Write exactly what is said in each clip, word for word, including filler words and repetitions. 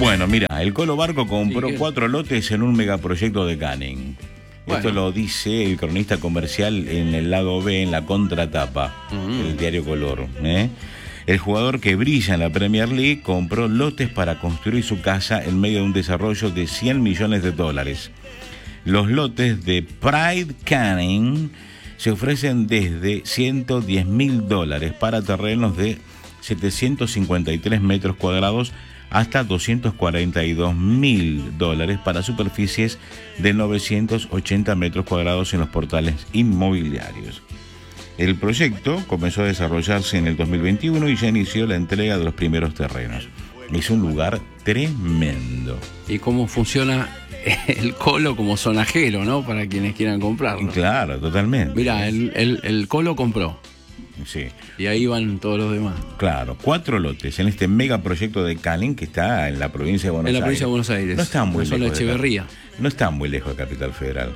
Bueno, mira, el Colo Barco compró cuatro lotes en un megaproyecto de Canning. Bueno. Esto lo dice el cronista comercial en el lado B, en la contratapa, uh-huh. del diario Color. ¿eh? El jugador que brilla en la Premier League compró lotes para construir su casa en medio de un desarrollo de cien millones de dólares. Los lotes de Pride Canning se ofrecen desde ciento diez mil dólares para terrenos de setecientos cincuenta y tres metros cuadrados hasta doscientos cuarenta y dos mil dólares para superficies de novecientos ochenta metros cuadrados en los portales inmobiliarios. El proyecto comenzó a desarrollarse en el dos mil veintiuno y ya inició la entrega de los primeros terrenos. Es un lugar tremendo. ¿Y cómo funciona el Colo como sonajero, no? Para quienes quieran comprarlo. Claro, totalmente. Mirá, el, el, el Colo compró. Sí. Y ahí van todos los demás. Claro, cuatro lotes en este megaproyecto de Canning que está en la provincia de Buenos Aires. En la provincia de Buenos Aires. No está muy lejos. de Echeverría. No está muy lejos de Capital Federal.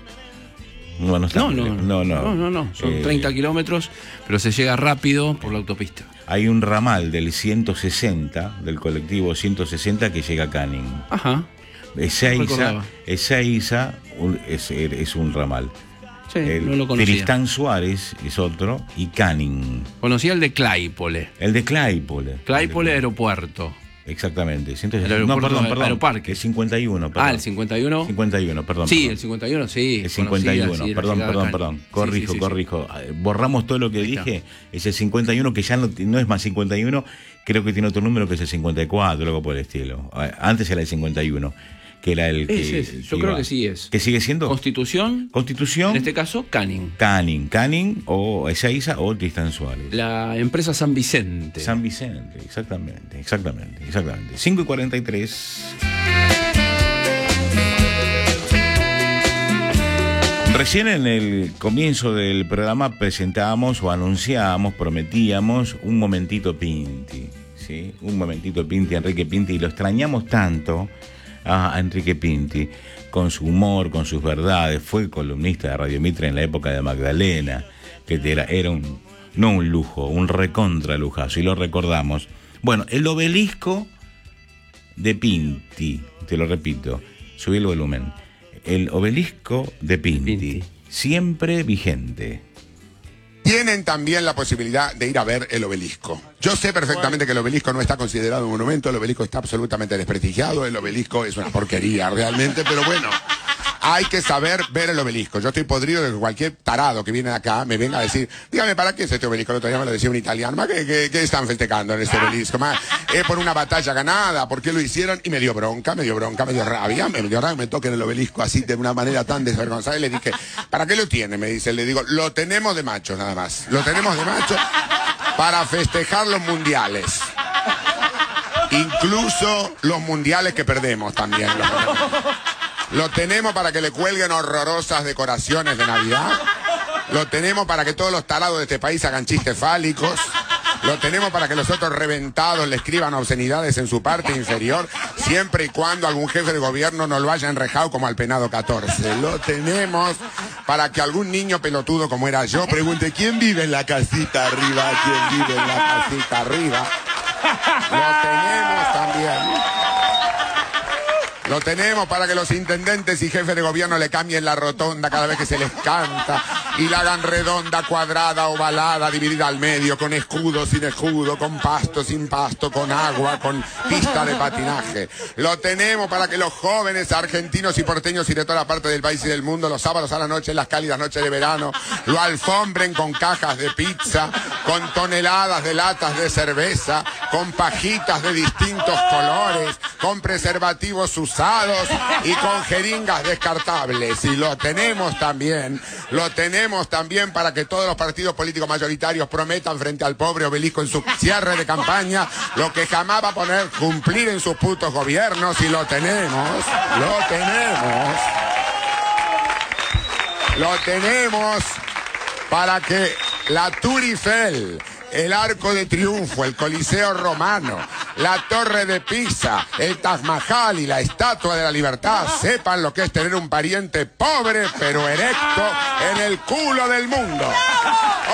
No, no, está no, muy no, lejos. no, no, no, no, no. Son eh, treinta kilómetros, pero se llega rápido por la autopista. Hay un ramal del ciento sesenta, del colectivo ciento sesenta que llega a Canning. Ajá. Ezeiza, Ezeiza es, es un ramal. Sí, el no lo conocía. Tristán Suárez es otro y Canning. Conocía el de Claypole. El de Claypole. Claypole Aeropuerto. Exactamente. ciento sesenta. El No, perdón, perdón. Aeroparque. El cincuenta y uno, perdón. Ah, el cincuenta y uno. cincuenta y uno, perdón. Sí, perdón. el cincuenta y uno, sí. El cincuenta y uno, conocía, sí, perdón, perdón, perdón. Corrijo, sí, sí, sí, corrijo. Sí. Borramos todo lo que Ahí dije. está. Es el cincuenta y uno que ya no, no es más cincuenta y uno. Creo que tiene otro número que es el cincuenta y cuatro, algo por el estilo. Antes era el cincuenta y uno. Que era el que, es, es. Yo que creo iba. que sí es. ¿Que sigue siendo? Constitución. Constitución. En este caso, Canning. Canning. Canning o Ezeiza o Tristán Suárez. La empresa San Vicente. San Vicente, exactamente, exactamente, exactamente. cinco y cuarenta y tres. Recién en el comienzo del programa presentábamos o anunciábamos, prometíamos un momentito Pinti, ¿sí? Un momentito Pinti, Enrique Pinti, y lo extrañamos tanto a Enrique Pinti, con su humor, con sus verdades. Fue columnista de Radio Mitre en la época de Magdalena, que era, era un, no un lujo, un recontra lujazo, y lo recordamos. Bueno, el obelisco de Pinti, te lo repito, subí el volumen. El obelisco de Pinti, Pinti, siempre vigente. Tienen también la posibilidad de ir a ver el obelisco. Yo sé perfectamente que el obelisco no está considerado un monumento, el obelisco está absolutamente desprestigiado, el obelisco es una porquería realmente, pero bueno, hay que saber ver el obelisco. Yo estoy podrido de que cualquier tarado que viene acá me venga a decir, dígame, ¿para qué es este obelisco? El otro día me lo decía un italiano, ¿más qué, qué, qué están festejando en este obelisco? ¿Más es por una batalla ganada? ¿Por qué lo hicieron? Y me dio bronca, me dio bronca, me dio rabia, me dio rabia, me toquen el obelisco así de una manera tan desvergonzada. Y le dije, ¿para qué lo tiene? Me dice, le digo, lo tenemos de machos nada más. Lo tenemos de machos para festejar los mundiales. Incluso los mundiales que perdemos también. Lo tenemos. Lo tenemos para que le cuelguen horrorosas decoraciones de Navidad. Lo tenemos para que todos los tarados de este país hagan chistes fálicos. Lo tenemos para que los otros reventados le escriban obscenidades en su parte inferior, siempre y cuando algún jefe de gobierno no lo haya enrejado como al penado catorce. Lo tenemos para que algún niño pelotudo como era yo pregunte, ¿quién vive en la casita arriba? ¿Quién vive en la casita arriba? Lo tenemos también. Lo tenemos para que los intendentes y jefes de gobierno le cambien la rotonda cada vez que se les canta y la hagan redonda, cuadrada, ovalada, dividida al medio, con escudo, sin escudo, con pasto, sin pasto, con agua, con pista de patinaje. Lo tenemos para que los jóvenes argentinos y porteños y de toda la parte del país y del mundo, los sábados a la noche, en las cálidas noches de verano, lo alfombren con cajas de pizza, con toneladas de latas de cerveza, con pajitas de distintos colores, con preservativos usados y con jeringas descartables. Y lo tenemos también, lo tenemos también para que todos los partidos políticos mayoritarios prometan frente al pobre obelisco en su cierre de campaña lo que jamás va a poner cumplir en sus putos gobiernos. Y lo tenemos, lo tenemos, lo tenemos para que la Tour Eiffel, el Arco de Triunfo, el Coliseo Romano, la Torre de Pisa, el Taj Mahal y la Estatua de la Libertad sepan lo que es tener un pariente pobre pero erecto en el culo del mundo.